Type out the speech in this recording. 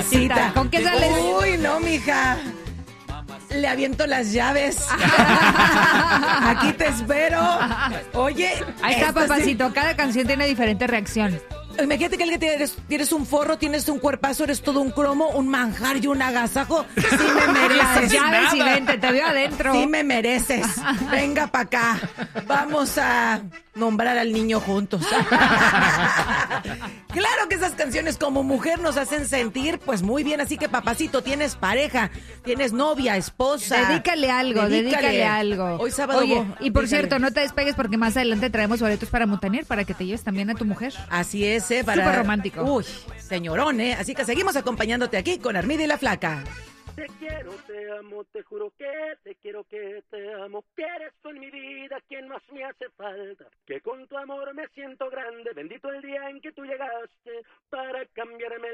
Cita. ¿Con qué sales? Uy, no, mija. Le aviento las llaves. Aquí te espero. Oye. Ahí está, esta sí- papacito. Cada canción tiene diferente reacción. Imagínate que tienes un forro, tienes un cuerpazo, eres todo un cromo, un manjar y un agasajo. Sí me Las mereces. llaves y vente, te veo adentro. Sí me mereces. Venga para acá. Vamos a nombrar al niño juntos. Claro que esas canciones como mujer nos hacen sentir pues muy bien. Así que, papacito, tienes pareja, tienes novia, esposa. Dedícale algo, dedícale algo. Hoy sábado. Oye, y por dígale. cierto, no te despegues porque más adelante traemos boletos para Montaner para que te lleves también a tu mujer. Así es, para... Súper romántico. Uy, señorón, Así que seguimos acompañándote aquí con Armida y la Flaca. Te quiero, te amo, te juro que te quiero, que te amo, que eres tú en mi vida quien más me hace falta, que con tu amor me siento grande, bendito el día en que tú llegaste para cambiarme